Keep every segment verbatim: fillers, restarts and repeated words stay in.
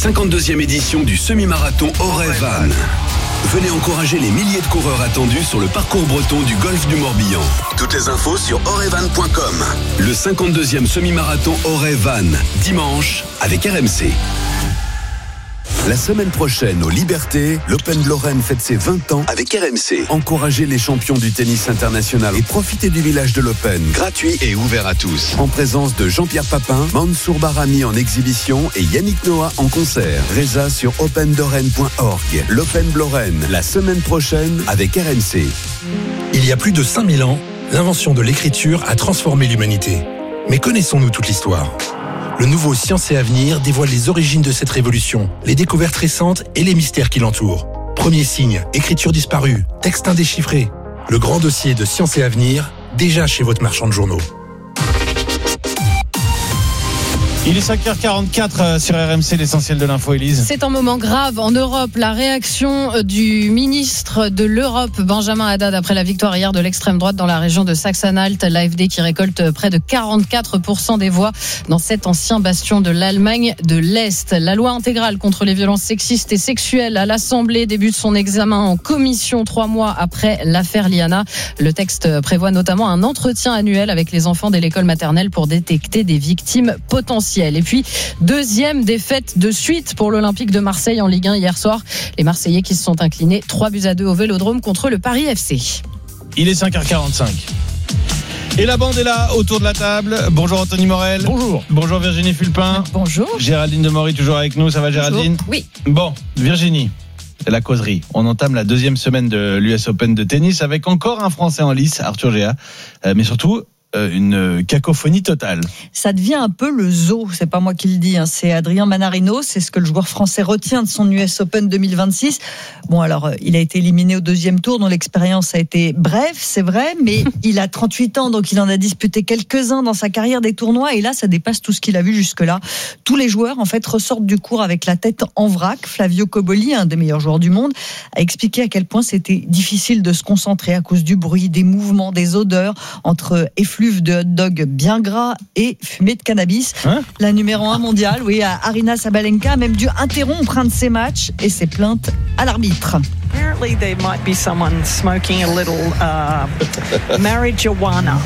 cinquante-deuxième édition du semi-marathon Auray-Vannes. Venez encourager les milliers de coureurs attendus sur le parcours breton du golfe du Morbihan. Toutes les infos sur auray-vannes point com. Le cinquante-deuxième semi-marathon Auray-Vannes, dimanche, avec R M C. La semaine prochaine, aux Libertés, l'Open de Lorraine fête ses vingt ans avec R M C. Encouragez les champions du tennis international et profitez du village de l'Open, gratuit et ouvert à tous. En présence de Jean-Pierre Papin, Mansour Barami en exhibition et Yannick Noah en concert. Résa sur open lorraine point org. L'Open de Lorraine, la semaine prochaine avec R M C. Il y a plus de cinq mille ans, l'invention de l'écriture a transformé l'humanité. Mais connaissons-nous toute l'histoire ? Le nouveau Science et Avenir dévoile les origines de cette révolution, les découvertes récentes et les mystères qui l'entourent. Premier signe, écriture disparue, texte indéchiffré. Le grand dossier de Science et Avenir, déjà chez votre marchand de journaux. Il est cinq heures quarante-quatre sur R M C, l'essentiel de l'info, Élise. C'est un moment grave en Europe. La réaction du ministre de l'Europe, Benjamin Haddad, après la victoire hier de l'extrême droite dans la région de Saxe-Anhalt. L'A F D qui récolte près de quarante-quatre pour cent des voix dans cet ancien bastion de l'Allemagne de l'Est. La loi intégrale contre les violences sexistes et sexuelles à l'Assemblée débute son examen en commission trois mois après l'affaire Liana. Le texte prévoit notamment un entretien annuel avec les enfants dès l'école maternelle pour détecter des victimes potentielles. Et puis, deuxième défaite de suite pour l'Olympique de Marseille en Ligue un hier soir. Les Marseillais qui se sont inclinés trois buts à deux au Vélodrome contre le Paris F C. Il est cinq heures quarante-cinq. Et la bande est là, autour de la table. Bonjour Anthony Morel. Bonjour. Bonjour Virginie Fulpin. Bonjour. Géraldine Demory toujours avec nous. Ça va Géraldine ? Oui. Bon, Virginie, la causerie. On entame la deuxième semaine de l'U S Open de tennis avec encore un Français en lice, Arthur Géa. Euh, mais surtout... une cacophonie totale. Ça devient un peu le zoo, c'est pas moi qui le dis, hein. C'est Adrien Manarino, c'est ce que le joueur français retient de son U S Open deux mille vingt-six. Bon alors, il a été éliminé au deuxième tour, dont l'expérience a été brève, c'est vrai, mais il a trente-huit ans, donc il en a disputé quelques-uns dans sa carrière des tournois, et là, ça dépasse tout ce qu'il a vu jusque-là. Tous les joueurs, en fait, ressortent du cours avec la tête en vrac. Flavio Cobolli, un des meilleurs joueurs du monde, a expliqué à quel point c'était difficile de se concentrer à cause du bruit, des mouvements, des odeurs, entre effluves de hot dog bien gras et fumée de cannabis. Hein la numéro un mondiale, oui, Aryna Sabalenka a même dû interrompre un de ses matchs et ses plaintes à l'arbitre. Apparently there might be someone smoking a little uh, marijuana.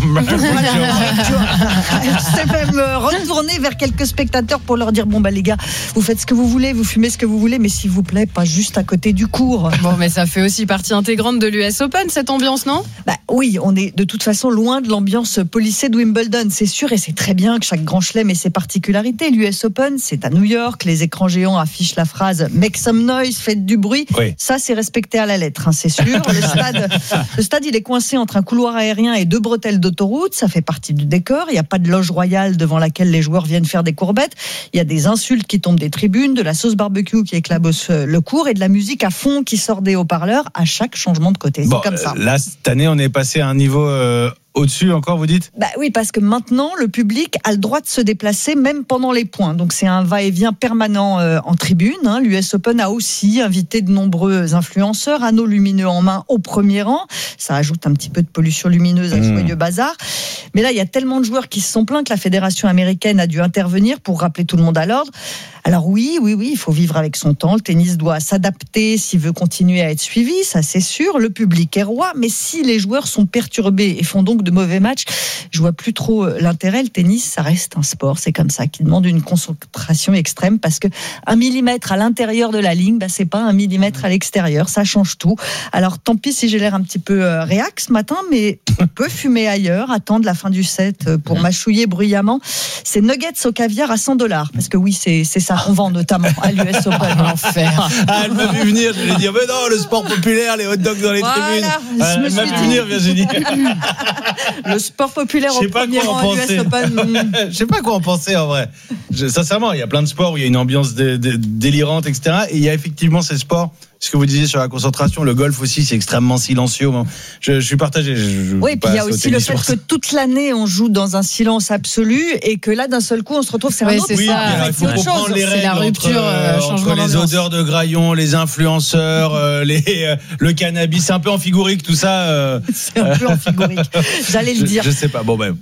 C'est même retourner vers quelques spectateurs pour leur dire bon bah les gars, vous faites ce que vous voulez, vous fumez ce que vous voulez, mais s'il vous plaît, pas juste à côté du cours. Bon, mais ça fait aussi partie intégrante de l'U S Open cette ambiance, non ? Bah oui, on est de toute façon loin de l'ambiance policée de Wimbledon, c'est sûr, et c'est très bien que chaque grand chelem ait ses particularités. L'U S Open, c'est à New York, les écrans géants affichent la phrase make some noise, faites du bruit. Oui. Ça, c'est respecté à la lettre, hein, c'est sûr. Le stade, le stade, il est coincé entre un couloir aérien et deux bretelles d'autoroute. Ça fait partie du décor. Il n'y a pas de loge royale devant laquelle les joueurs viennent faire des courbettes. Il y a des insultes qui tombent des tribunes, de la sauce barbecue qui éclabousse le cours et de la musique à fond qui sort des haut-parleurs à chaque changement de côté. Bon, c'est comme ça. Là, cette année, on est passé à un niveau... Euh... Au-dessus encore, vous dites ? Bah oui, parce que maintenant, le public a le droit de se déplacer même pendant les points. Donc c'est un va-et-vient permanent euh, en tribune. Hein. L'U S Open a aussi invité de nombreux influenceurs, anneaux lumineux en main au premier rang. Ça ajoute un petit peu de pollution lumineuse à ce mmh. joyeux bazar. Mais là, il y a tellement de joueurs qui se sont plaints que la fédération américaine a dû intervenir pour rappeler tout le monde à l'ordre. Alors oui, oui, oui, il faut vivre avec son temps. Le tennis doit s'adapter s'il veut continuer à être suivi, ça c'est sûr. Le public est roi, mais si les joueurs sont perturbés et font donc de mauvais matchs, je vois plus trop l'intérêt. Le tennis, ça reste un sport, c'est comme ça, qui demande une concentration extrême parce que un millimètre à l'intérieur de la ligne, bah, c'est pas un millimètre à l'extérieur, ça change tout. Alors tant pis si j'ai l'air un petit peu euh, réac ce matin, mais on peut fumer ailleurs, attendre la fin du set pour mâchouiller bruyamment. C'est nuggets au caviar à cent dollars, parce que oui, c'est, c'est ça qu'on vend notamment à l'U S Open. L'enfer. Ah, elle m'a vu venir, je lui ai dit, mais non, le sport populaire, les hot dogs dans les voilà, tribunes. Ah, elle m'a vu dit... venir, Virginie. Le sport populaire au premier rang à l'U S Open. Je sais pas quoi en penser en vrai. Je, sincèrement, il y a plein de sports où il y a une ambiance dé, dé, délirante, et cetera. Et il y a effectivement ces sports. Ce que vous disiez sur la concentration, le golf aussi, c'est extrêmement silencieux. Je, je suis partagé. Je, je oui, puis il y a aussi le fait que toute l'année, on joue dans un silence absolu et que là, d'un seul coup, on se retrouve, c'est oui, un autre. C'est oui, ça. Il faut comprendre les règles c'est la rupture, entre, euh, entre les odeurs de graillon, les influenceurs, euh, les, euh, le cannabis. C'est un peu amphigorique tout ça. Euh, c'est un peu amphigorique. J'allais le dire. Je, je sais pas. Bon ben.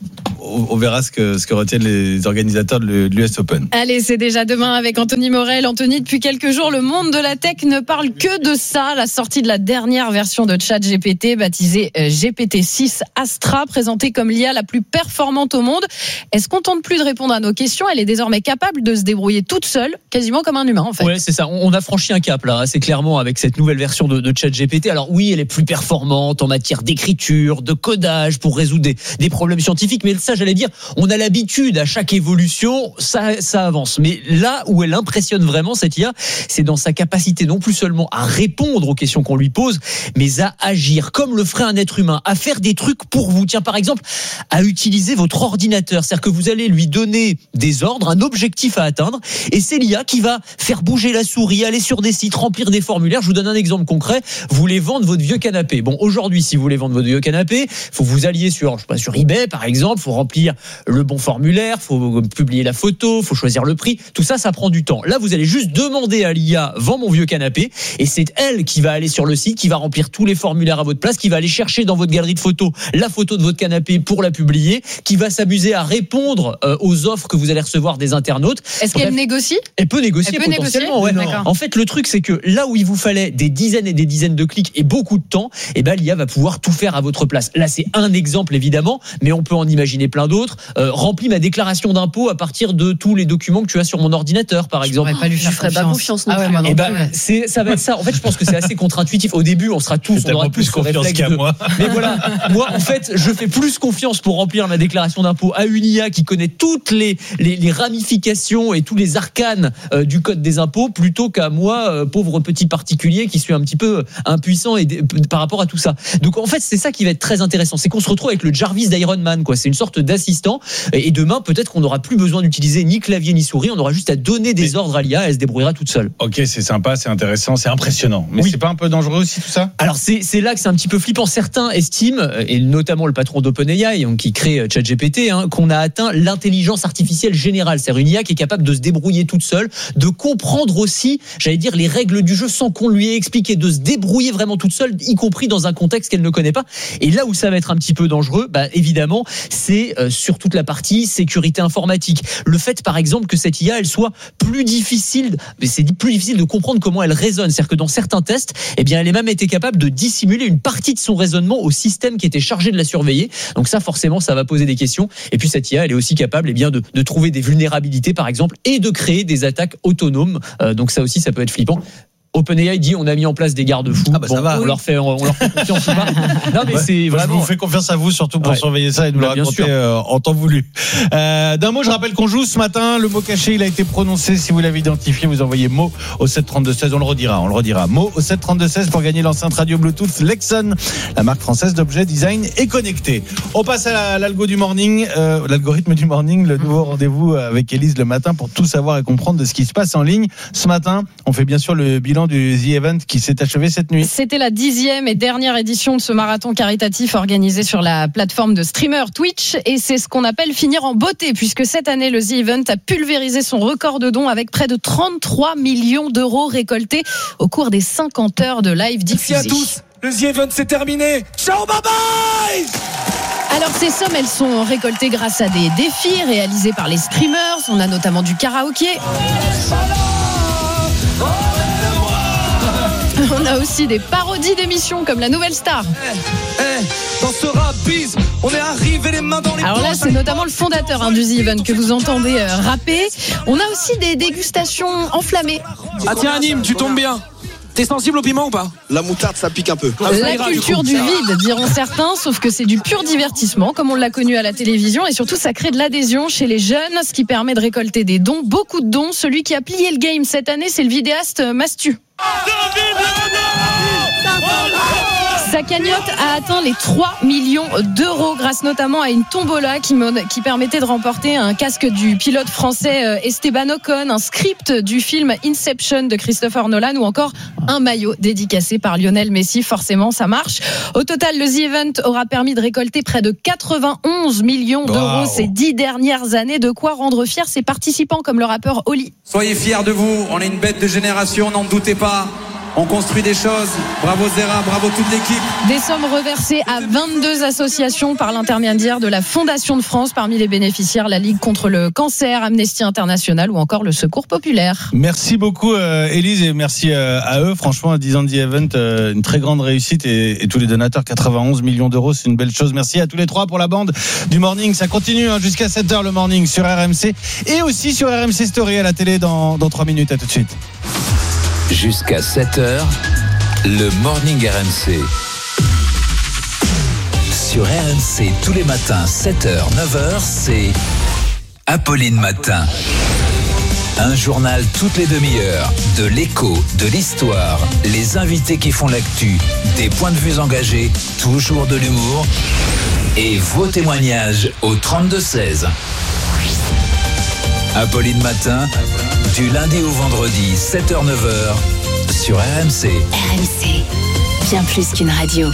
on, on verra ce que, ce que retiennent les organisateurs de l'U S Open. Allez, c'est déjà demain avec Anthony Morel. Anthony, depuis quelques jours, le monde de la tech ne parle que de ça. La sortie de la dernière version de ChatGPT, baptisée G P T six Astra, présentée comme l'I A la plus performante au monde. Est-ce qu'on tente plus de répondre à nos questions? Elle est désormais capable de se débrouiller toute seule, quasiment comme un humain, en fait. Ouais, c'est ça. On a franchi un cap, là. C'est clairement avec cette nouvelle version de, de ChatGPT. Alors oui, elle est plus performante en matière d'écriture, de codage, pour résoudre des, des problèmes scientifiques. Mais ça, j'allais dire, on a l'habitude, à chaque évolution, ça, ça avance. Mais là où elle impressionne vraiment, cette I A, c'est dans sa capacité non plus seulement à répondre aux questions qu'on lui pose, mais à agir comme le ferait un être humain, à faire des trucs pour vous. Tiens, par exemple, à utiliser votre ordinateur. C'est-à-dire que vous allez lui donner des ordres, un objectif à atteindre, et c'est l'I A qui va faire bouger la souris, aller sur des sites, remplir des formulaires. Je vous donne un exemple concret. Vous voulez vendre votre vieux canapé. Bon, aujourd'hui, si vous voulez vendre votre vieux canapé, faut vous allier sur, je sais pas, sur eBay, par exemple. Faut remplir le bon formulaire, faut publier la photo, faut choisir le prix. Tout ça, ça prend du temps. Là, vous allez juste demander à l'I A, vends mon vieux canapé, et c'est elle qui va aller sur le site, qui va remplir tous les formulaires à votre place, qui va aller chercher dans votre galerie de photos la photo de votre canapé pour la publier, qui va s'amuser à répondre euh, aux offres que vous allez recevoir des internautes. Est-ce Bref, qu'elle négocie? Elle peut négocier elle peut potentiellement. Négocier ouais. En fait, le truc, c'est que là où il vous fallait des dizaines et des dizaines de clics et beaucoup de temps, eh ben, l'I A va pouvoir tout faire à votre place. Là, c'est un exemple, évidemment, mais on peut en imaginer plein d'autres. Euh, remplis ma déclaration d'impôt à partir de tous les documents que tu as sur mon ordinateur, par exemple. Je pas lui faire ferais pas confiance non ah ouais, plus. non eh ben, c'est, ça va être ça. En fait, je pense que c'est assez contre-intuitif. Au début, on sera tous, c'est on aura plus tous confiance qu'à de... moi. Mais voilà, moi, en fait, je fais plus confiance pour remplir ma déclaration d'impôt à une I A qui connaît toutes les, les, les ramifications et tous les arcanes euh, du code des impôts, plutôt qu'à moi, euh, pauvre petit particulier qui suis un petit peu impuissant et d- par rapport à tout ça. Donc, en fait, c'est ça qui va être très intéressant. C'est qu'on se retrouve avec le Jarvis d'Iron Man, quoi. C'est une sorte d'assistant. Et demain, peut-être qu'on n'aura plus besoin d'utiliser ni clavier ni souris. On aura juste à donner des ordres à l'I A. Elle se débrouillera toute seule. Ok, c'est sympa, c'est intéressant, c'est impressionnant. Mais Oui. c'est pas un peu dangereux aussi tout ça? Alors c'est c'est là que c'est un petit peu flippant. Certains estiment, et notamment le patron d'OpenAI, hein, qui crée ChatGPT, hein, qu'on a atteint l'intelligence artificielle générale, c'est-à-dire une I A qui est capable de se débrouiller toute seule, de comprendre aussi, j'allais dire, les règles du jeu sans qu'on lui ait expliqué, de se débrouiller vraiment toute seule, y compris dans un contexte qu'elle ne connaît pas. Et là où ça va être un petit peu dangereux, bah évidemment, c'est euh, sur toute la partie sécurité informatique. Le fait, par exemple, que cette I A, elle soit plus difficile, c'est plus difficile de comprendre comment elle raisonne. C'est-à-dire que dans certains tests, eh bien, elle a même été capable de dissimuler une partie de son raisonnement au système qui était chargé de la surveiller. Donc ça, forcément, ça va poser des questions. Et puis cette I A, elle est aussi capable, eh bien, de, de trouver des vulnérabilités, par exemple, et de créer des attaques autonomes. Euh, donc ça aussi, ça peut être flippant. OpenAI dit on a mis en place des garde-fous. Ah bah ça bon, va. on leur fait on leur fait confiance ou pas. Non mais Ouais. c'est Moi, vraiment. je vous fais confiance à vous surtout pour Ouais. surveiller ça et nous Bah, le bien raconter sûr. euh, en temps voulu. Euh, d'un mot, je rappelle qu'on joue ce matin. Le mot caché, il a été prononcé. Si vous l'avez identifié, vous envoyez mot au sept trente-deux seize. On le redira, on le redira. Mot au sept trente-deux seize pour gagner l'enceinte radio Bluetooth Lexon, la marque française d'objets design et connectés. On passe à l'algo du morning, euh, l'algorithme du morning, le nouveau rendez-vous avec Élise le matin pour tout savoir et comprendre de ce qui se passe en ligne. Ce matin, on fait bien sûr le bilan du The Event qui s'est achevé cette nuit. C'était la dixième et dernière édition de ce marathon caritatif organisé sur la plateforme de streamer Twitch, et c'est ce qu'on appelle finir en beauté, puisque cette année le The Event a pulvérisé son record de dons avec près de trente-trois millions d'euros récoltés au cours des cinquante heures de live diffusés. Merci à tous, le The Event c'est terminé. Ciao, bye bye. Alors ces sommes, elles sont récoltées grâce à des défis réalisés par les streamers. On a notamment du karaoké. On a aussi des parodies d'émissions comme La Nouvelle Star. Eh, eh, dans ce rap biz, on est arrivé les mains dans les Alors là, poches. c'est notamment le fondateur hein, du The Event que vous entendez euh, rapper. On a aussi des dégustations enflammées. Ah tiens, Nîmes, tu tombes bien. T'es sensible au piment ou pas? La moutarde, ça pique un peu. Ah, ça La ira, culture du du coup. vide, diront certains, sauf que c'est du pur divertissement, comme on l'a connu à la télévision, et surtout ça crée de l'adhésion chez les jeunes, ce qui permet de récolter des dons, beaucoup de dons. Celui qui a plié le game cette année, c'est le vidéaste Mastu. Sa cagnotte a atteint les trois millions d'euros grâce notamment à une tombola qui, mon- qui permettait de remporter un casque du pilote français euh, Esteban Ocon, un script du film Inception de Christopher Nolan ou encore un maillot dédicacé par Lionel Messi. Forcément, ça marche. Au total, le The Event aura permis de récolter près de quatre-vingt-onze millions d'euros Wow. ces dix dernières années. De quoi rendre fiers ses participants comme le rappeur Oli. Soyez fiers de vous, on est une bête de génération, n'en doutez pas. On construit des choses. Bravo Zera, bravo toute l'équipe. Des sommes reversées à vingt-deux associations par l'intermédiaire de la Fondation de France. Parmi les bénéficiaires, la Ligue contre le cancer, Amnesty International ou encore le Secours populaire. Merci beaucoup euh, Élise et merci euh, à eux. Franchement, dix ans de The Event, euh, une très grande réussite et, et tous les donateurs, quatre-vingt-onze millions d'euros, c'est une belle chose. Merci à tous les trois pour la bande du Morning. Ça continue hein, jusqu'à sept heures le Morning sur R M C et aussi sur R M C Story à la télé dans, dans trois minutes. À tout de suite. Jusqu'à sept heures, le Morning R M C. Sur R M C, tous les matins, sept heures, neuf heures, c'est Apolline Matin. Un journal toutes les demi-heures, de l'écho, de l'histoire, les invités qui font l'actu, des points de vue engagés, toujours de l'humour et vos témoignages au trente-deux seize. Apolline Matin, du lundi au vendredi, sept heures neuf heures, sur R M C. R M C, bien plus qu'une radio.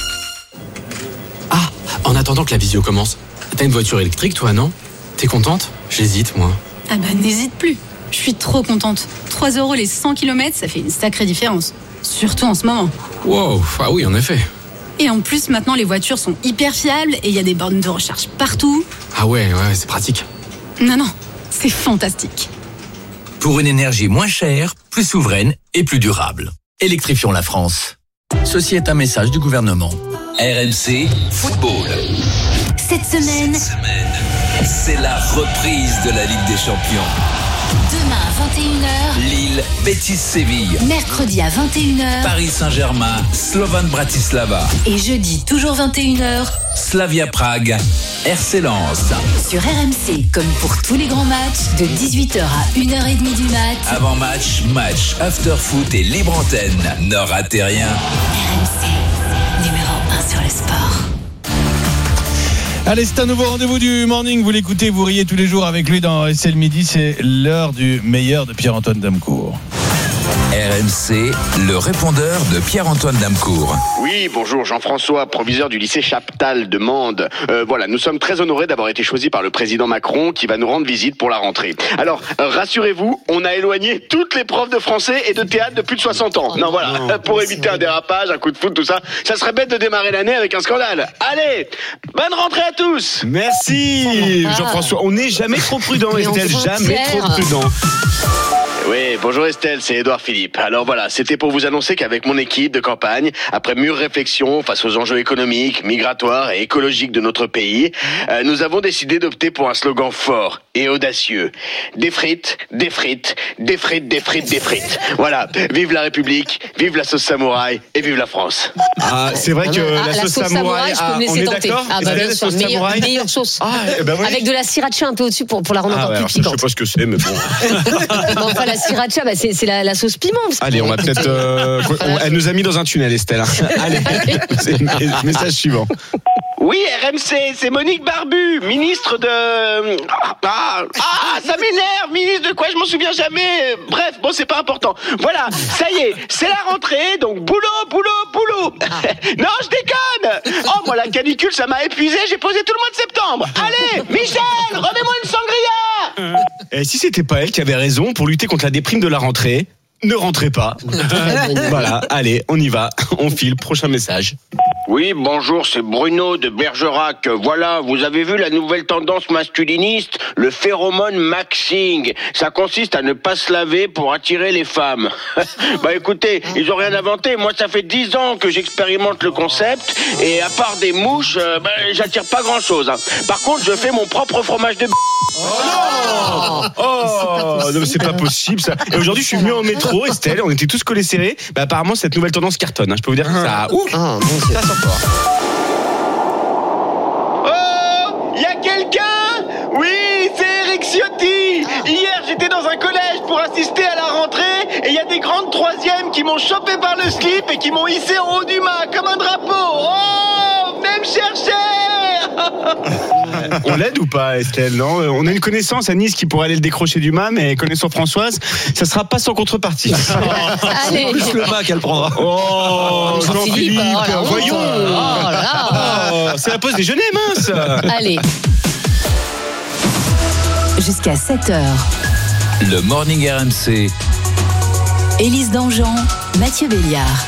Ah, en attendant que la visio commence, t'as une voiture électrique toi, non? T'es contente? J'hésite, moi. Ah bah n'hésite plus, je suis trop contente. trois euros les cent kilomètres, ça fait une sacrée différence. Surtout en ce moment. Wow, ah oui, en effet. Et en plus, maintenant, les voitures sont hyper fiables et il y a des bornes de recharge partout. Ah ouais, ouais, c'est pratique. Non, non, c'est fantastique. Pour une énergie moins chère, plus souveraine et plus durable. Électrifions la France. Ceci est un message du gouvernement. R M C Football. Cette semaine, Cette semaine, c'est la reprise de la Ligue des Champions. demain à vingt et une heures, Lille, Betis Séville. mercredi à vingt et une heures, Paris Saint-Germain, Slovan Bratislava. et jeudi toujours vingt et une heures, Slavia Prague, R C Lens. sur R M C, comme pour tous les grands matchs, de dix-huit heures à une heure trente du mat. Avant match, match, after foot et libre antenne. Ne ratez rien. R M C, numéro un sur le sport. Allez, c'est un nouveau rendez-vous du Morning. Vous l'écoutez, vous riez tous les jours avec lui dans S L Midi. C'est l'heure du meilleur de Pierre-Antoine Damcourt. R M C, le répondeur de Pierre-Antoine Damcourt. Oui, bonjour, Jean-François, proviseur du lycée Chaptal de Mende. Euh, voilà, nous sommes très honorés d'avoir été choisis par le président Macron qui va nous rendre visite pour la rentrée. Alors, rassurez-vous, on a éloigné toutes les profs de français et de théâtre de plus de soixante ans. Non, voilà, non, pour éviter un dérapage, un coup de foot, tout ça, ça serait bête de démarrer l'année avec un scandale. Allez, bonne rentrée à tous. Merci, Jean-François. On n'est jamais trop prudent, Estelle, jamais trop prudent. Oui, bonjour Estelle, c'est Édouard Philippe. Alors voilà, c'était pour vous annoncer qu'avec mon équipe de campagne, après mûre réflexion face aux enjeux économiques, migratoires et écologiques de notre pays, euh, nous avons décidé d'opter pour un slogan fort et audacieux. Des frites, des frites, des frites, des frites, des frites. Voilà, vive la République, vive la sauce samouraï et vive la France. Ah, c'est vrai que ah, la, la sauce, sauce samouraï, samouraï, ah, je peux on me est laisser tenter. d'accord? Ah bah bien sûr, sauce meilleure, samouraï meilleure sauce. Ah, eh ben oui. Avec de la sriracha un peu au-dessus pour, pour la rendre Ah, encore ouais, plus alors ça, je sais piquante. pas ce que c'est, mais bon. Bon, enfin, la sriracha, bah, c'est, c'est la, la sauce piment. Allez, on va peut-être. Euh, on- elle nous a mis dans un tunnel, Estelle. Allez, c'est le message suivant. Oui, R M C, c'est Monique Barbu, ministre de... Ah, ah, ah, ça m'énerve, ministre de quoi, je m'en souviens jamais. Bref, bon, c'est pas important. Voilà, ça y est, c'est la rentrée, donc boulot, boulot, boulot. Non, je déconne. Oh, moi, la canicule, ça m'a épuisé, j'ai posé tout le mois de septembre. Allez, Michel, remets-moi une sangria. Et si c'était pas elle qui avait raison pour lutter contre la déprime de la rentrée, ne rentrez pas. Voilà, allez, on y va. On file, prochain message. Oui, bonjour, c'est Bruno de Bergerac. Voilà, vous avez vu la nouvelle tendance masculiniste, le phéromone maxing. Ça consiste à ne pas se laver pour attirer les femmes. Bah écoutez, ils ont rien inventé. Moi, ça fait dix ans que j'expérimente le concept et à part des mouches, euh, bah, j'attire pas grand-chose. Hein. Par contre, je fais mon propre fromage de b***. Oh non! Oh, non, mais c'est pas possible ça. Et aujourd'hui, je suis venu en métro, Estelle, on était tous collés serrés. Bah, apparemment, cette nouvelle tendance cartonne. Hein. Je peux vous dire que ça. Ouf! Ah, bon, c'est... Ça sent fort. Oh, y a quelqu'un? Oui, c'est Eric Ciotti. Hier, j'étais dans un collège pour assister à la rentrée et il y a des grandes troisièmes qui m'ont chopé par le slip et qui m'ont hissé en haut du mât comme un drapeau. Oh, venez me chercher. On l'aide ou pas, Estelle? Non, on a une connaissance à Nice qui pourrait aller le décrocher du mât, mais connaissant Françoise, ça sera pas sans contrepartie. Allez. Plus le mât qu'elle prendra. Oh, Jean-Philippe, oh là, voyons. oh là là. Oh, c'est la pause déjeuner, mince. Allez. Jusqu'à sept heures, Le Morning R M C, Élise Dangean, Mathieu Béliard.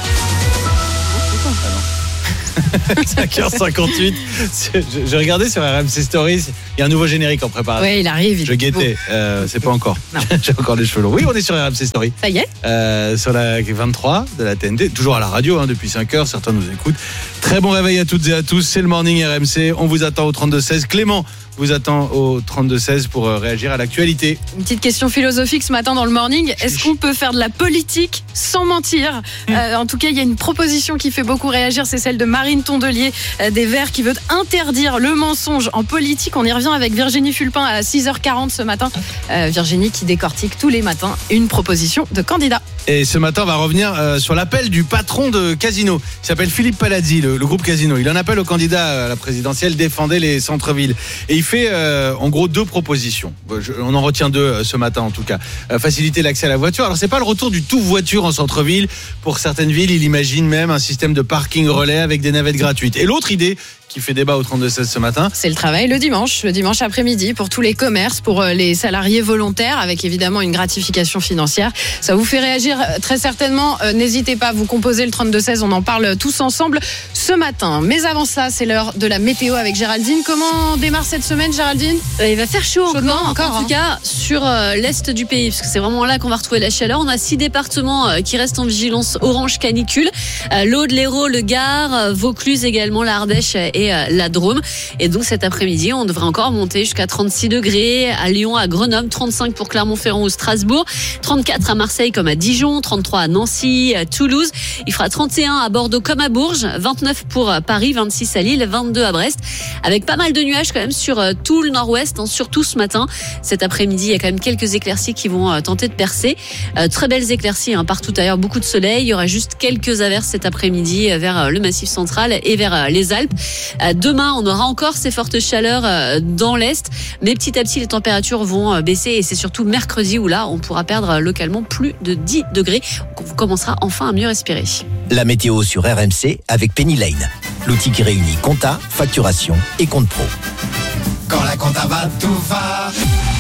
cinq heures cinquante-huit. J'ai regardé sur R M C Stories. Il y a un nouveau générique en préparation. Oui, il arrive. Il Je guettais. Euh, c'est pas encore. J'ai encore les cheveux longs. Oui, on est sur R M C Story. Ça y est. Euh, sur la vingt-trois de la T N T. Toujours à la radio hein, depuis cinq heures. Certains nous écoutent. Très bon réveil à toutes et à tous. C'est le Morning R M C. On vous attend au trente-deux seize. Clément vous attend au trente-deux seize pour réagir à l'actualité. Une petite question philosophique ce matin dans le Morning. Est-ce qu'on peut faire de la politique sans mentir ? euh, En tout cas, il y a une proposition qui fait beaucoup réagir. C'est celle de Marine Tondelier euh, des Verts qui veut interdire le mensonge en politique. On y revient avec Virginie Fulpin à six heures quarante ce matin. Euh, Virginie qui décortique tous les matins une proposition de candidat. Et ce matin, on va revenir euh, sur l'appel du patron de Casino. Il s'appelle Philippe Palazzi, le, le groupe Casino. Il en appelle au candidat à la présidentielle, défendez les centres-villes. Et il fait euh, en gros deux propositions. Je, on en retient deux euh, ce matin en tout cas. Euh, faciliter l'accès à la voiture. Alors c'est pas le retour du tout voiture en centre-ville. Pour certaines villes, il imagine même un système de parking relais avec des navettes gratuites. Et l'autre idée qui fait débat au trente-deux seize ce matin, c'est le travail le dimanche, le dimanche après-midi pour tous les commerces, pour les salariés volontaires, avec évidemment une gratification financière. Ça vous fait réagir très certainement. Euh, n'hésitez pas à vous composer le trente-deux seize, on en parle tous ensemble ce matin. Mais avant cela, c'est l'heure de la météo avec Géraldine. Comment démarre cette semaine, Géraldine ? Il va faire chaud Chaudement, encore, encore en hein. tout cas sur euh, l'est du pays, parce que c'est vraiment là qu'on va retrouver la chaleur. On a six départements euh, qui restent en vigilance orange canicule, euh, l'Aude, l'Hérault, le Gard, euh, Vaucluse également, l'Ardèche et euh, la Drôme. Et donc cet après-midi, on devrait encore monter jusqu'à trente-six degrés à Lyon, à Grenoble, trente-cinq pour Clermont-Ferrand ou Strasbourg, trente-quatre à Marseille comme à Dijon, trente-trois à Nancy, à Toulouse. Il fera trente et un à Bordeaux comme à Bourges, vingt-neuf pour Paris, vingt-six à Lille, vingt-deux à Brest, avec pas mal de nuages quand même sur tout le nord-ouest, hein, surtout ce matin. Cet après-midi, il y a quand même quelques éclaircies qui vont tenter de percer. Euh, très belles éclaircies hein, partout ailleurs, beaucoup de soleil. Il y aura juste quelques averses cet après-midi vers le Massif central et vers les Alpes. Euh, Demain, on aura encore ces fortes chaleurs dans l'Est, mais petit à petit, les températures vont baisser et c'est surtout mercredi où là, on pourra perdre localement plus de dix degrés. On commencera enfin à mieux respirer. La météo sur R M C avec Penny Lane, l'outil qui réunit compta, facturation et compte pro. Quand la compta va, tout va.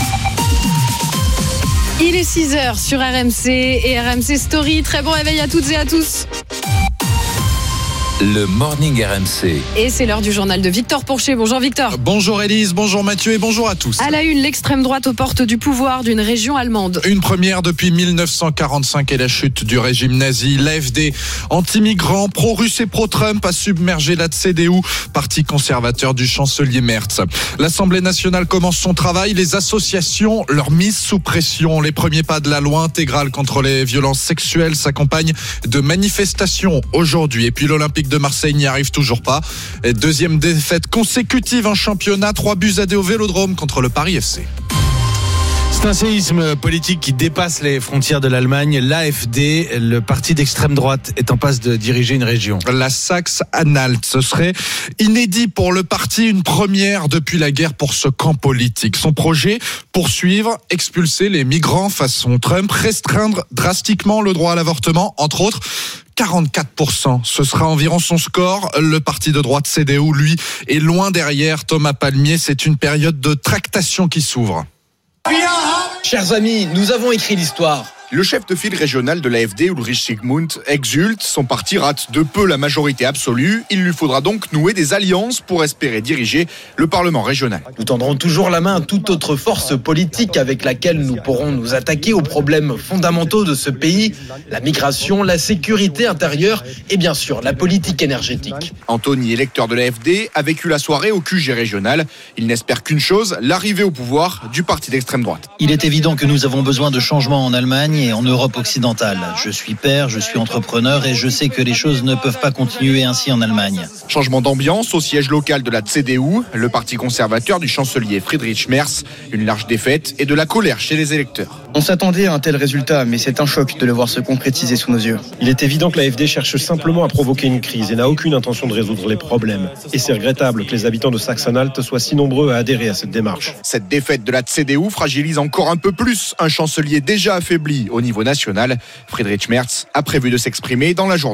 Il est six heures sur R M C et R M C Story. Très bon réveil à toutes et à tous. Le Morning R M C. Et c'est l'heure du journal de Victor Pourchet. Bonjour Victor. Bonjour Élise, bonjour Mathieu et bonjour à tous. À la une, l'extrême droite aux portes du pouvoir d'une région allemande. Une première depuis mille neuf cent quarante-cinq et la chute du régime nazi. L'A F D, anti-migrants, pro-russe et pro-Trump, a submergé la C D U, parti conservateur du chancelier Merz. L'Assemblée nationale commence son travail. Les associations, leur mise sous pression. Les premiers pas de la loi intégrale contre les violences sexuelles s'accompagnent de manifestations aujourd'hui. Et puis l'Olympique de Marseille n'y arrive toujours pas. Et deuxième défaite consécutive en championnat, trois buts à deux au Vélodrome contre le Paris F C. C'est un séisme politique qui dépasse les frontières de l'Allemagne. L'A F D, le parti d'extrême droite, est en passe de diriger une région. La Saxe-Anhalt, ce serait inédit pour le parti, une première depuis la guerre pour ce camp politique. Son projet, poursuivre, expulser les migrants façon Trump, restreindre drastiquement le droit à l'avortement, entre autres. quarante-quatre pour cent, ce sera environ son score. Le parti de droite C D U, lui, est loin derrière. Thomas Palmier, c'est une période de tractation qui s'ouvre. Chers amis, nous avons écrit l'histoire. Le chef de file régional de l'A F D, Ulrich Sigmund, exulte. Son parti rate de peu la majorité absolue. Il lui faudra donc nouer des alliances pour espérer diriger le Parlement régional. Nous tendrons toujours la main à toute autre force politique avec laquelle nous pourrons nous attaquer aux problèmes fondamentaux de ce pays, la migration, la sécurité intérieure et bien sûr la politique énergétique. Anthony, électeur de l'A F D, a vécu la soirée au Q G régional. Il n'espère qu'une chose, l'arrivée au pouvoir du parti d'extrême droite. Il est évident que nous avons besoin de changements en Allemagne et en Europe occidentale. Je suis père, je suis entrepreneur et je sais que les choses ne peuvent pas continuer ainsi en Allemagne. Changement d'ambiance au siège local de la C D U, le parti conservateur du chancelier Friedrich Merz. Une large défaite et de la colère chez les électeurs. On s'attendait à un tel résultat, mais c'est un choc de le voir se concrétiser sous nos yeux. Il est évident que l'A F D cherche simplement à provoquer une crise et n'a aucune intention de résoudre les problèmes. Et c'est regrettable que les habitants de Saxe-Anhalt soient si nombreux à adhérer à cette démarche. Cette défaite de la C D U fragilise encore un peu plus un chancelier déjà affaibli au niveau national. Friedrich Merz a prévu de s'exprimer dans la journée.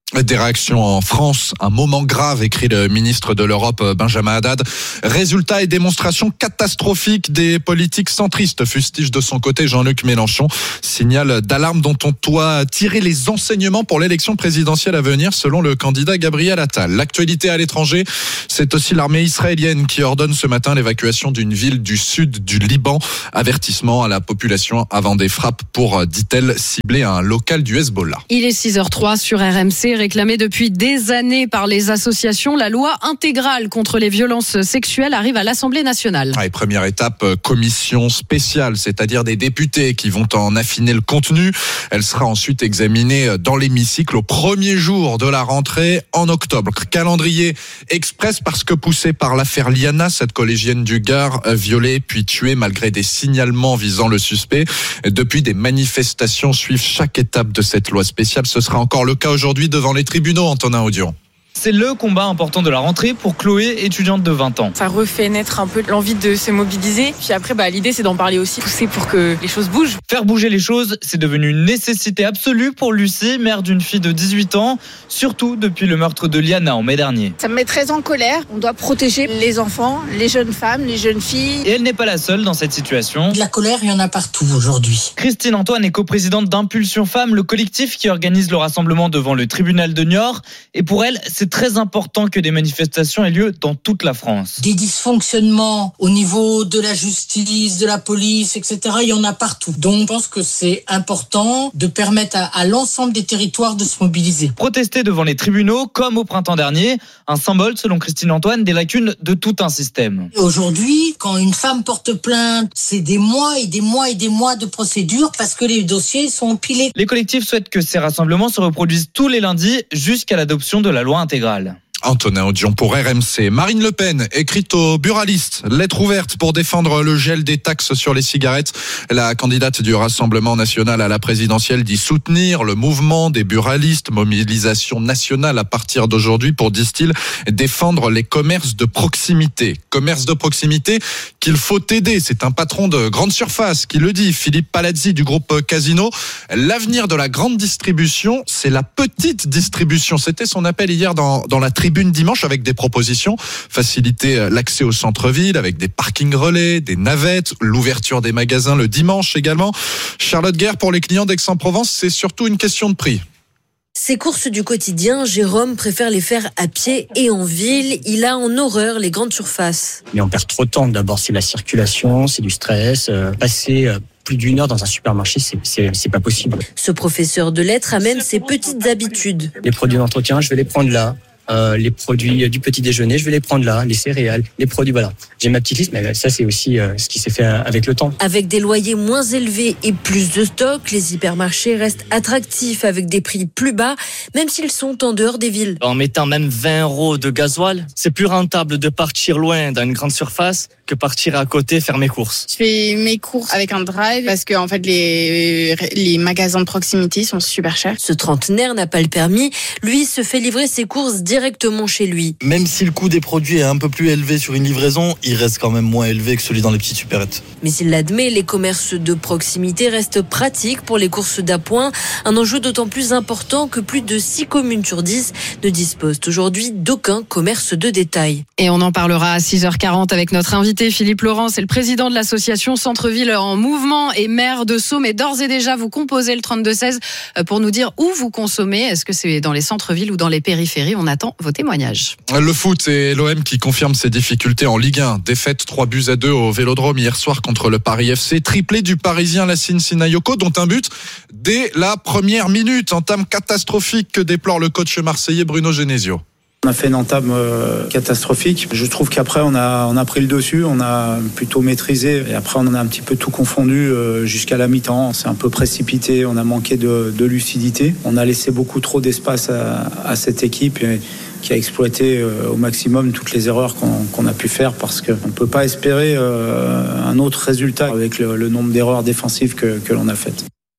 Des réactions en France, un moment grave, écrit le ministre de l'Europe Benjamin Haddad. Résultat et démonstration catastrophique des politiques centristes, fustige de son côté Jean-Luc Mélenchon. Signal d'alarme dont on doit tirer les enseignements pour l'élection présidentielle à venir, selon le candidat Gabriel Attal. L'actualité à l'étranger, c'est aussi l'armée israélienne qui ordonne ce matin l'évacuation d'une ville du sud du Liban. Avertissement à la population avant des frappes pour, dit-elle, cibler un local du Hezbollah. Il est six heures trois sur R M C. Réclamée depuis des années par les associations, la loi intégrale contre les violences sexuelles arrive à l'Assemblée nationale. Ouais, première étape, commission spéciale, c'est-à-dire des députés qui vont en affiner le contenu. Elle sera ensuite examinée dans l'hémicycle au premier jour de la rentrée en octobre. Calendrier express parce que poussée par l'affaire Liana, cette collégienne du Gard, violée puis tuée malgré des signalements visant le suspect. Depuis, des manifestations suivent chaque étape de cette loi spéciale. Ce sera encore le cas aujourd'hui devant les tribunaux, Antonin Audion. C'est le combat important de la rentrée pour Chloé, étudiante de vingt ans. Ça refait naître un peu l'envie de se mobiliser. Puis après, bah, l'idée, c'est d'en parler aussi, pousser pour que les choses bougent. Faire bouger les choses, c'est devenu une nécessité absolue pour Lucie, mère d'une fille de dix-huit ans, surtout depuis le meurtre de Liana en mai dernier. Ça me met très en colère. On doit protéger les enfants, les jeunes femmes, les jeunes filles. Et elle n'est pas la seule dans cette situation. De la colère, il y en a partout aujourd'hui. Christine Antoine est coprésidente d'Impulsion Femmes, le collectif qui organise le rassemblement devant le tribunal de Niort. Et pour elle, c'est très important que des manifestations aient lieu dans toute la France. Des dysfonctionnements au niveau de la justice, de la police, et cetera, il y en a partout. Donc, je pense que c'est important de permettre à, à l'ensemble des territoires de se mobiliser. Protester devant les tribunaux, comme au printemps dernier, un symbole, selon Christine Antoine, des lacunes de tout un système. Aujourd'hui, quand une femme porte plainte, c'est des mois et des mois et des mois de procédure parce que les dossiers sont empilés. Les collectifs souhaitent que ces rassemblements se reproduisent tous les lundis jusqu'à l'adoption de la loi intégrale. Antonin Audion pour R M C. Marine Le Pen, écrite aux buralistes, lettre ouverte pour défendre le gel des taxes sur les cigarettes. La candidate du Rassemblement national à la présidentielle dit soutenir le mouvement des buralistes, mobilisation nationale à partir d'aujourd'hui pour, disent-ils, défendre les commerces de proximité. Commerces de proximité qu'il faut aider. C'est un patron de grande surface qui le dit, Philippe Palazzi du groupe Casino. L'avenir de la grande distribution, c'est la petite distribution. C'était son appel hier dans, dans la tribune dimanche avec des propositions, faciliter l'accès au centre-ville avec des parkings relais, des navettes, l'ouverture des magasins le dimanche également. Charlotte Guerre, pour les clients d'Aix-en-Provence, c'est surtout une question de prix. Ces courses du quotidien, Jérôme préfère les faire à pied et en ville. Il a en horreur les grandes surfaces. Mais on perd trop de temps. D'abord, c'est la circulation, c'est du stress. Euh, passer euh, plus d'une heure dans un supermarché, c'est, c'est, c'est pas possible. Ce professeur de lettres amène ses petites habitudes. Les produits d'entretien, je vais les prendre là. Euh, les produits du petit déjeuner, je vais les prendre là, les céréales, les produits, voilà. J'ai ma petite liste, mais ça, c'est aussi euh, ce qui s'est fait avec le temps. Avec des loyers moins élevés et plus de stock, les hypermarchés restent attractifs avec des prix plus bas, même s'ils sont en dehors des villes. En mettant même vingt euros de gasoil, c'est plus rentable de partir loin dans une grande surface que partir à côté faire mes courses. Je fais mes courses avec un drive parce que en fait les les magasins de proximité sont super chers. Ce trentenaire n'a pas le permis, lui se fait livrer ses courses directement chez lui. Même si le coût des produits est un peu plus élevé sur une livraison, il reste quand même moins élevé que celui dans les petites supérettes. Mais il l'admet, les commerces de proximité restent pratiques pour les courses d'appoint, un enjeu d'autant plus important que plus de six communes sur dix ne disposent aujourd'hui d'aucun commerce de détail. Et on en parlera à six heures quarante avec notre invité Philippe Laurent, c'est le président de l'association Centre-Ville en Mouvement et maire de Sceaux. Mais d'ores et déjà, vous composez le trente-deux seize pour nous dire où vous consommez. Est-ce que c'est dans les centres-villes ou dans les périphéries? On attend vos témoignages. Le foot et l'O M qui confirment ses difficultés en Ligue un. Défaite trois buts à deux au Vélodrome hier soir contre le Paris F C. Triplé du Parisien Lassine Sinayoko, dont un but dès la première minute. Entame catastrophique que déplore le coach marseillais Bruno Genesio. On a fait une entame euh, catastrophique. Je trouve qu'après on a on a pris le dessus, on a plutôt maîtrisé et après on en a un petit peu tout confondu euh, jusqu'à la mi-temps. C'est un peu précipité, on a manqué de, de lucidité. On a laissé beaucoup trop d'espace à, à cette équipe et, qui a exploité euh, au maximum toutes les erreurs qu'on, qu'on a pu faire parce qu'on ne peut pas espérer euh, un autre résultat avec le, le nombre d'erreurs défensives que, que l'on a faites.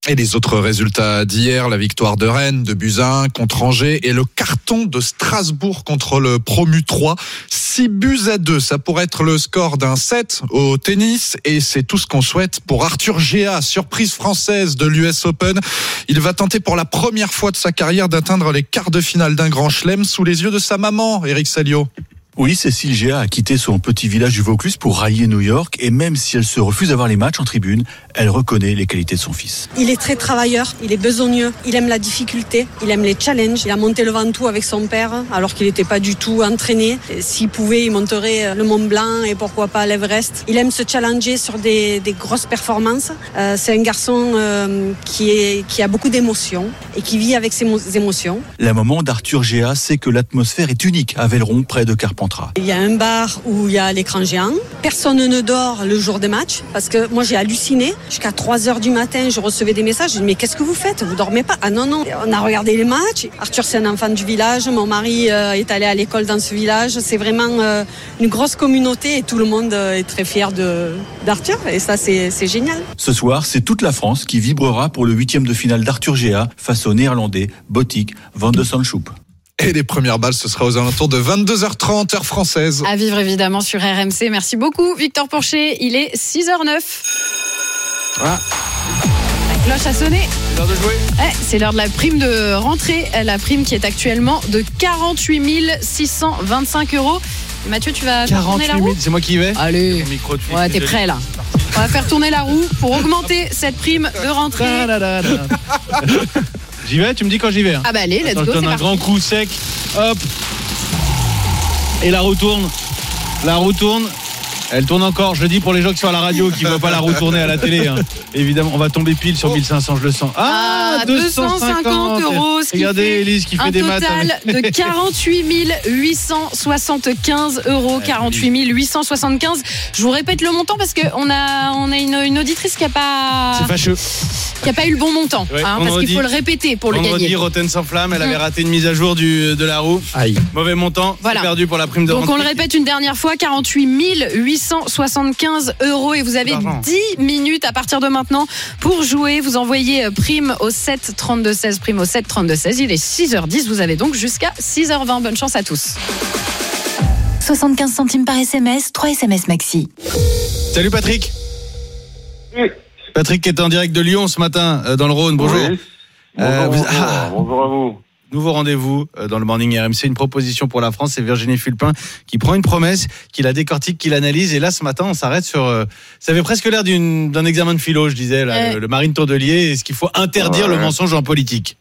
Et les autres résultats d'hier, la victoire de Rennes, de Buzyn contre Angers et le carton de Strasbourg contre le promu trois. six buts à deux, ça pourrait être le score d'un set au tennis et c'est tout ce qu'on souhaite pour Arthur Géat, surprise française de l'U S Open. Il va tenter pour la première fois de sa carrière d'atteindre les quarts de finale d'un grand chelem sous les yeux de sa maman, Eric Salio. Oui, Cécile Géat a quitté son petit village du Vaucluse pour rallier New York et même si elle se refuse à voir les matchs en tribune, elle reconnaît les qualités de son fils. Il est très travailleur, il est besogneux, il aime la difficulté, il aime les challenges. Il a monté le Ventoux avec son père alors qu'il n'était pas du tout entraîné. S'il pouvait, il monterait le Mont Blanc et pourquoi pas l'Everest. Il aime se challenger sur des, des grosses performances. Euh, c'est un garçon euh, qui, est, qui a beaucoup d'émotions et qui vit avec ses émotions. La maman d'Arthur Géat sait que l'atmosphère est unique à Velleron, près de Carpentras. Il y a un bar où il y a l'écran géant. Personne ne dort le jour des matchs parce que moi j'ai halluciné. Jusqu'à trois heures du matin, je recevais des messages. Je dis mais qu'est-ce que vous faites? Vous dormez pas? Ah non, non. On a regardé les matchs. Arthur, c'est un enfant du village. Mon mari euh, est allé à l'école dans ce village. C'est vraiment euh, une grosse communauté et tout le monde euh, est très fier de, d'Arthur. Et ça, c'est, c'est génial. Ce soir, c'est toute la France qui vibrera pour le huitième de finale d'Arthur Géat face au néerlandais Botik van de Sandschoup. Et les premières balles, ce sera aux alentours de vingt-deux heures trente, heure française. À vivre évidemment sur R M C. Merci beaucoup, Victor Porcher. Il est six heures neuf. Ah. La cloche a sonné. C'est l'heure de jouer. Eh, c'est l'heure de la prime de rentrée. La prime qui est actuellement de quarante-huit mille six cent vingt-cinq euros. Mathieu, tu vas faire tourner la roue? C'est moi qui y vais. Allez. Micro de ouais, t'es prêt là. On va faire tourner la roue pour augmenter cette prime de rentrée. J'y vais, tu me dis quand j'y vais. Hein. Ah bah allez, let's Attends, go. je donne un parti. grand coup sec. Hop. Et la roue tourne. La roue tourne. Elle tourne encore, je le dis pour les gens qui sont à la radio, qui ne voient pas la roue tourner à la télé. Hein. Évidemment, on va tomber pile sur mille cinq cents, je le sens. Ah, ah deux cent cinquante euros. Ce qui Regardez fait Élise qui fait un des maths. total de quarante-huit mille huit cent soixante-quinze euros. quarante-huit mille huit cent soixante-quinze. Je vous répète le montant parce qu'on a, on a une, une auditrice qui n'a pas. C'est fâcheux. Qui n'a pas eu le bon montant. Ouais, hein, parce qu'il faut le répéter pour le gagner. Roten sans flamme, elle avait raté une mise à jour du, de la roue. Aïe. Mauvais montant. Voilà. Perdu pour la prime de Donc rentrée. on le répète une dernière fois, quarante-huit mille huit cent soixante-quinze euros et vous avez dix minutes à partir de maintenant pour jouer. Vous envoyez prime au sept trente-deux seize, prime au sept trente-deux seize. Il est six heures dix, vous avez donc jusqu'à six heures vingt. Bonne chance à tous. soixante-quinze centimes par S M S, trois S M S maxi. Salut Patrick. Oui. Patrick qui est en direct de Lyon ce matin dans le Rhône. Bonjour. Oui. Bonjour, euh, vous... bonjour, ah. bonjour à vous. Nouveau rendez-vous dans le Morning R M C, une proposition pour la France. C'est Virginie Fulpin qui prend une promesse, qui la décortique, qui l'analyse. Et là, ce matin, on s'arrête sur. Euh, ça avait presque l'air d'une, d'un examen de philo, je disais, là, euh... le, le Marine Tourdelier. Est-ce qu'il faut interdire ouais. le mensonge en politique?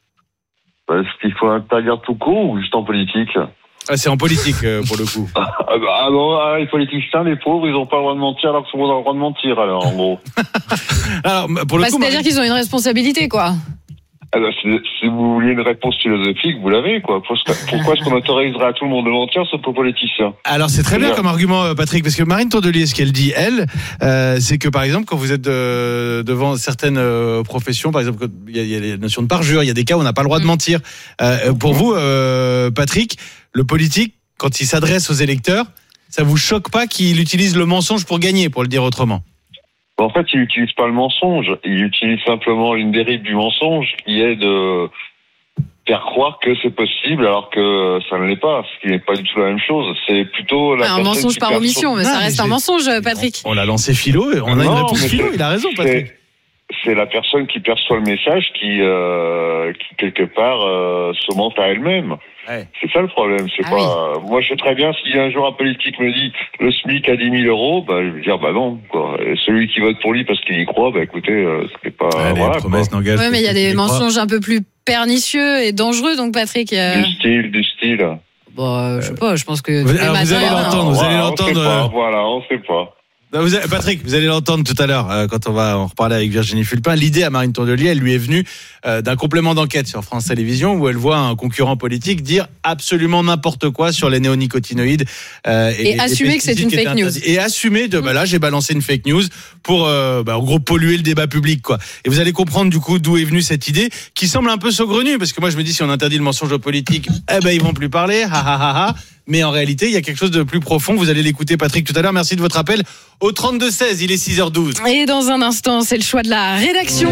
Est-ce qu'il faut interdire tout court ou juste en politique? Ah, c'est en politique euh, pour le coup. Ah, bah, non, ah, les politiciens, les pauvres, ils n'ont pas le droit de mentir alors que tout le monde a le droit de mentir, alors, en gros. alors, pour le bah, coup, c'est-à-dire Marine... qu'ils ont une responsabilité, quoi. Ah bah, si, si vous vouliez une réponse philosophique, vous l'avez, quoi. Pourquoi est-ce qu'on autoriserait à tout le monde de mentir, sauf aux politiciens? Alors, c'est très bien comme argument, Patrick, parce que Marine Tourdelier, ce qu'elle dit, elle, euh, c'est que, par exemple, quand vous êtes de, devant certaines euh, professions, par exemple, il y, y a les notions de parjure, il y a des cas où on n'a pas le droit de mentir. Euh, pour vous, euh, Patrick, le politique, quand il s'adresse aux électeurs, ça vous choque pas qu'il utilise le mensonge pour gagner, pour le dire autrement? En fait, il n'utilise pas le mensonge. Il utilise simplement une dérive du mensonge qui est de faire croire que c'est possible alors que ça ne l'est pas, ce qui n'est pas du tout la même chose. C'est plutôt la un mensonge par omission, mais ça ah, reste mais un mensonge, Patrick. On l'a lancé philo, on a non, une réponse philo, il a raison, Patrick. C'est, c'est la personne qui perçoit le message qui, euh, qui quelque part, euh, se ment à elle-même. Ouais. C'est ça le problème. C'est ah pas. Oui. Moi, je sais très bien si un jour un politique me dit le SMIC à dix mille euros, bah, je vais dire bah non. Quoi. Et celui qui vote pour lui parce qu'il y croit, bah écoutez, euh, c'est pas. Allez, voilà, promesse n'engage. Oui, mais il y a des mensonges un peu plus pernicieux et dangereux, donc Patrick. Euh... Du style, du style. Bon, euh, je sais pas. Je pense que. Vous, alors, vous allez l'entendre. Vous allez voilà, l'entendre. On sait pas, voilà, on sait pas. Vous avez, Patrick, vous allez l'entendre tout à l'heure euh, quand on va en reparler avec Virginie Fulpin. L'idée à Marine Tourdelier, elle lui est venue euh, d'un complément d'enquête sur France Télévisions où elle voit un concurrent politique dire absolument n'importe quoi sur les néonicotinoïdes euh, et, et assumer que c'est une fake news. Et assumer de bah là j'ai balancé une fake news pour euh, bah, en gros polluer le débat public quoi. Et vous allez comprendre du coup d'où est venue cette idée qui semble un peu saugrenue parce que moi je me dis si on interdit le mensonge aux politiques, eh ben ils vont plus parler, ha ha ha ha. mais en réalité, il y a quelque chose de plus profond. Vous allez l'écouter, Patrick, tout à l'heure. Merci de votre appel au trente-deux seize. Il est six heures douze. Et dans un instant, c'est le choix de la rédaction.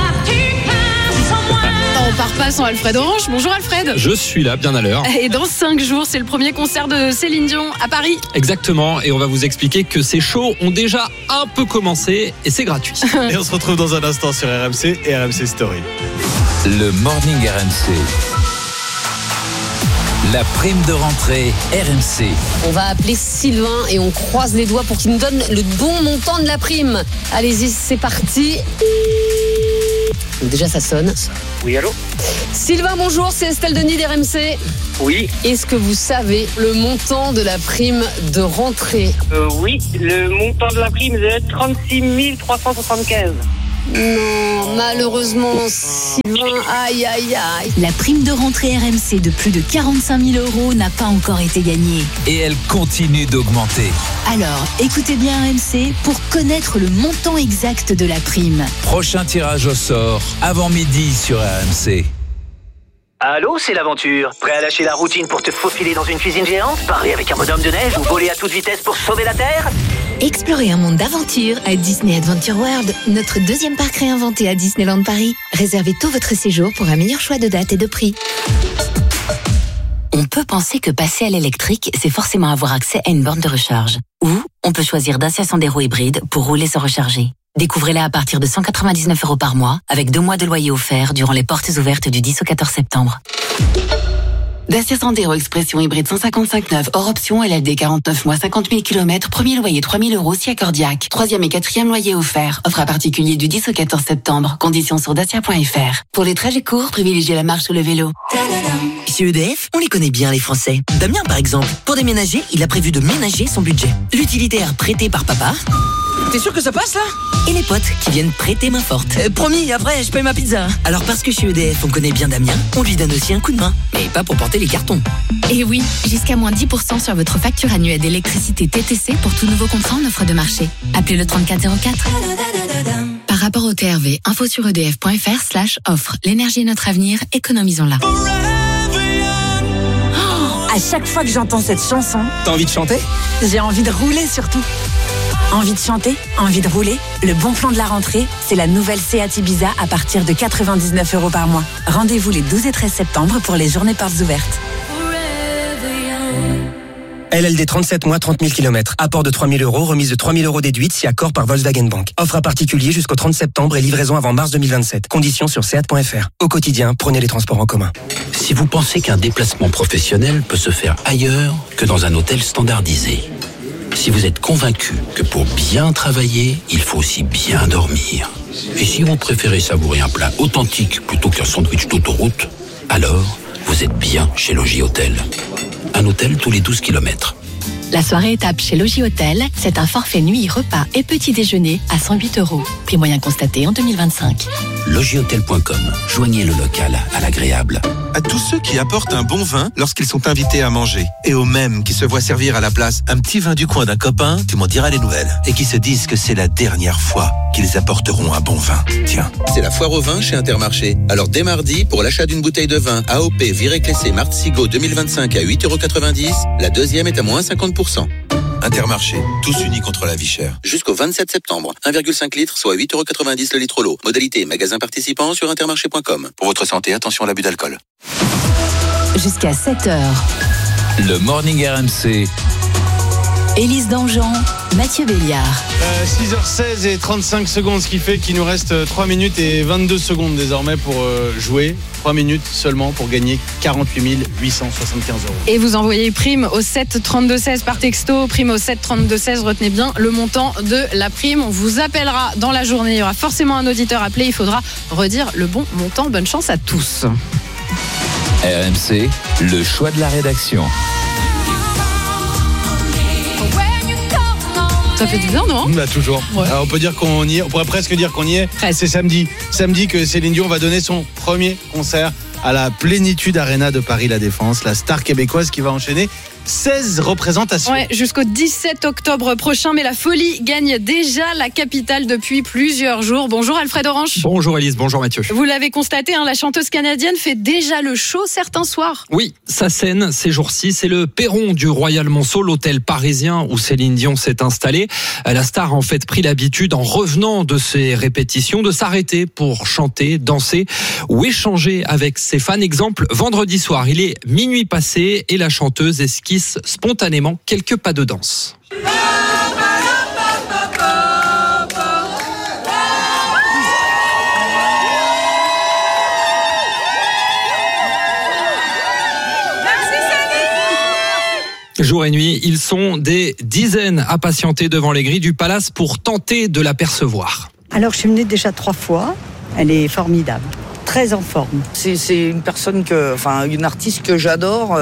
On part pas sans Alfred Orange. Bonjour Alfred. Je suis là, bien à l'heure. Et dans cinq jours, c'est le premier concert de Céline Dion à Paris. Exactement, et on va vous expliquer que ces shows ont déjà un peu commencé et c'est gratuit. Et on se retrouve dans un instant sur R M C et R M C Story. Le Morning R M C. La prime de rentrée R M C. On va appeler Sylvain et on croise les doigts pour qu'il nous donne le bon montant de la prime. Allez-y, c'est parti. Donc déjà ça sonne. Oui, allô ? Sylvain, bonjour, c'est Estelle Denis d'R M C. Oui. Est-ce que vous savez le montant de la prime de rentrée ? euh, Oui, le montant de la prime est de trente-six mille trois cent soixante-quinze. Non, malheureusement, Sylvain, aïe, aïe, aïe. La prime de rentrée R M C de plus de quarante-cinq mille euros n'a pas encore été gagnée. Et elle continue d'augmenter. Alors, écoutez bien R M C pour connaître le montant exact de la prime. Prochain tirage au sort, avant midi sur R M C. Allô, c'est l'aventure. Prêt à lâcher la routine pour te faufiler dans une cuisine géante, parler avec un bonhomme de neige ou voler à toute vitesse pour sauver la Terre ? Explorez un monde d'aventure à Disney Adventure World, notre deuxième parc réinventé à Disneyland Paris. Réservez tout votre séjour pour un meilleur choix de date et de prix. On peut penser que passer à l'électrique, c'est forcément avoir accès à une borne de recharge. Ou on peut choisir Dacia Sandero hybride pour rouler sans recharger. Découvrez-la à partir de cent quatre-vingt-dix-neuf euros par mois, avec deux mois de loyer offert durant les portes ouvertes du dix au quatorze septembre. Dacia Sandero Expression hybride cent cinquante-cinq neuf, hors option, L L D quarante-neuf mois, cinquante mille kilomètres, premier loyer trois mille euros si accordiaque. Troisième et quatrième loyer offert. Offre à particulier du dix au quatorze septembre. Conditions sur dacia point f r. Pour les trajets courts, privilégiez la marche ou le vélo. Chez E D F, on les connaît bien les Français. Damien par exemple, pour déménager, il a prévu de ménager son budget. L'utilitaire prêté par papa. T'es sûr que ça passe là ? Et les potes qui viennent prêter main forte. Euh, promis, après je paye ma pizza. Alors parce que chez E D F on connaît bien Damien, on lui donne aussi un coup de main. Mais pas pour porter les cartons. Et oui, jusqu'à moins dix pour cent sur votre facture annuelle d'électricité T T C pour tout nouveau contrat en offre de marché. Appelez le trente-quatre zéro quatre. Par rapport au T R V, info sur edf.fr slash offre. L'énergie est notre avenir, économisons-la. À chaque fois que j'entends cette chanson, T'as envie de chanter ? j'ai envie de rouler surtout. Envie de chanter, envie de rouler. Le bon plan de la rentrée, c'est la nouvelle Seat Ibiza à partir de quatre-vingt-dix-neuf euros par mois. Rendez-vous les douze et treize septembre pour les journées portes ouvertes. L L D trente-sept mois, trente mille kilomètres. Apport de trois mille euros, remise de trois mille euros déduite si accord par Volkswagen Bank. Offre à particulier jusqu'au trente septembre et livraison avant mars deux mille vingt-sept. Conditions sur seat point f r. Au quotidien, prenez les transports en commun. Si vous pensez qu'un déplacement professionnel peut se faire ailleurs que dans un hôtel standardisé, si vous êtes convaincu que pour bien travailler, il faut aussi bien dormir, et si vous préférez savourer un plat authentique plutôt qu'un sandwich d'autoroute, alors vous êtes bien chez Logis Hôtel. Un hôtel tous les douze kilomètres. La soirée étape chez Logis Hôtel, c'est un forfait nuit, repas et petit déjeuner à cent huit euros. Prix moyen constaté en deux mille vingt-cinq. logis hôtel point com. Joignez le local à l'agréable. À tous ceux qui apportent un bon vin lorsqu'ils sont invités à manger, et aux mêmes qui se voient servir à la place un petit vin du coin d'un copain, tu m'en diras les nouvelles, et qui se disent que c'est la dernière fois qu'ils apporteront un bon vin. Tiens, c'est la foire au vin chez Intermarché. Alors dès mardi, pour l'achat d'une bouteille de vin A O P Viré Clessé Martzigo deux mille vingt-cinq à huit euros quatre-vingt-dix, la deuxième est à moins cinquante pour cent. Intermarché, tous unis contre la vie chère. Jusqu'au vingt-sept septembre, un virgule cinq litres, soit huit euros quatre-vingt-dix le litre l'eau. Modalité magasin participant sur intermarché point com. Pour votre santé, attention à l'abus d'alcool. Jusqu'à sept heures. Le Morning R M C. Élise Dangean, Mathieu Béliard. Euh, six heures seize et trente-cinq secondes, ce qui fait qu'il nous reste trois minutes et vingt-deux secondes désormais pour euh, jouer. trois minutes seulement pour gagner quarante-huit mille huit cent soixante-quinze euros. Et vous envoyez prime au sept trente-deux seize par texto, prime au sept trente-deux seize, retenez bien le montant de la prime. On vous appellera dans la journée, il y aura forcément un auditeur appelé, il faudra redire le bon montant. Bonne chance à tous. R M C, le choix de la rédaction. Ça fait du bien, non ? Bah toujours. Ouais. Alors on peut dire qu'on y est, on pourrait presque dire qu'on y est. C'est samedi. Samedi que Céline Dion va donner son premier concert à la Plénitude Arena de Paris La Défense, la star québécoise qui va enchaîner seize représentations. Ouais, jusqu'au dix-sept octobre prochain. Mais la folie gagne déjà la capitale depuis plusieurs jours. Bonjour Alfred Orange. Bonjour Élise, bonjour Mathieu. Vous l'avez constaté, hein, la chanteuse canadienne fait déjà le show certains soirs. Oui, sa scène ces jours-ci, c'est le perron du Royal Monceau, l'hôtel parisien où Céline Dion s'est installée. La star a en fait pris l'habitude, en revenant de ses répétitions, de s'arrêter pour chanter, danser ou échanger avec ses fans. Exemple, vendredi soir, il est minuit passé et la chanteuse esquisse spontanément quelques pas de danse. Jour et nuit, ils sont des dizaines à patienter devant les grilles du palace pour tenter de l'apercevoir. Alors, je suis venue déjà trois fois. Elle est formidable. Très en forme. C'est, c'est une personne que, enfin, une artiste que j'adore.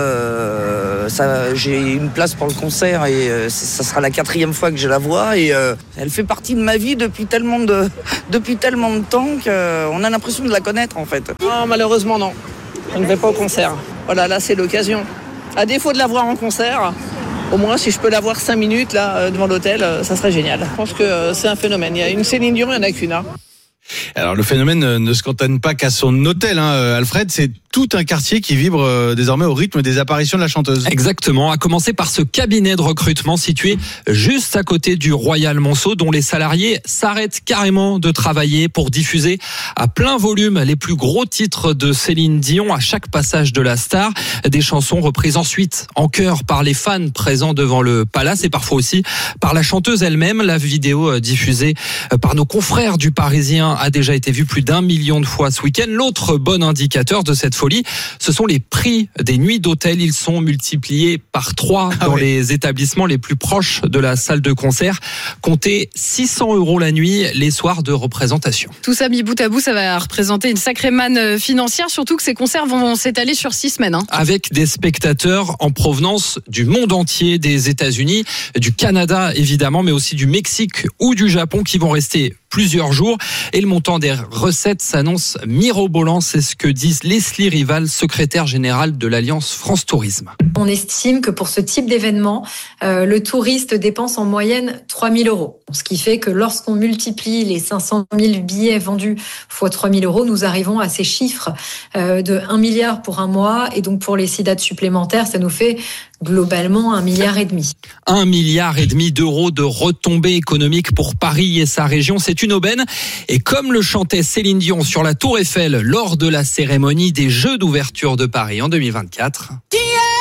Euh, ça, j'ai une place pour le concert et euh, ça sera la quatrième fois que je la vois et euh, elle fait partie de ma vie depuis tellement de, depuis tellement de temps qu'on a l'impression de la connaître en fait. Non, malheureusement non. Je ne vais pas au concert. Voilà, là c'est l'occasion. À défaut de la voir en concert, au moins si je peux la voir cinq minutes là devant l'hôtel, ça serait génial. Je pense que c'est un phénomène. Il y a une Céline Dion, il n'y en a qu'une. Hein. Alors le phénomène ne se cantonne pas qu'à son hôtel, hein, Alfred, c'est tout un quartier qui vibre euh, désormais au rythme des apparitions de la chanteuse. Exactement, à commencer par ce cabinet de recrutement situé juste à côté du Royal Monceau, dont les salariés s'arrêtent carrément de travailler pour diffuser à plein volume les plus gros titres de Céline Dion à chaque passage de la star, des chansons reprises ensuite en chœur par les fans présents devant le palace et parfois aussi par la chanteuse elle-même. La vidéo diffusée par nos confrères du Parisien a déjà été vue plus d'un million de fois ce week-end. L'autre bon indicateur de cette folie, ce sont les prix des nuits d'hôtel. Ils sont multipliés par trois dans ah oui. les établissements les plus proches de la salle de concert. Comptez six cents euros la nuit les soirs de représentation. Tout ça mis bout à bout, ça va représenter une sacrée manne financière, surtout que ces concerts vont s'étaler sur six semaines. Hein. Avec des spectateurs en provenance du monde entier, des États-Unis, du Canada évidemment, mais aussi du Mexique ou du Japon qui vont rester plusieurs jours. Et le montant des recettes s'annonce mirobolant. C'est ce que disent Leslie Rival, secrétaire générale de l'Alliance France Tourisme. On estime que pour ce type d'événement, euh, le touriste dépense en moyenne trois mille euros. Ce qui fait que lorsqu'on multiplie les cinq cent mille billets vendus fois trois mille euros, nous arrivons à ces chiffres euh, de un milliard pour un mois. Et donc pour les six dates supplémentaires, ça nous fait globalement un milliard et demi. Un milliard et demi d'euros de retombées économiques pour Paris et sa région. C'est une aubaine. Et comme le chantait Céline Dion sur la Tour Eiffel lors de la cérémonie des Jeux d'ouverture de Paris en deux mille vingt-quatre.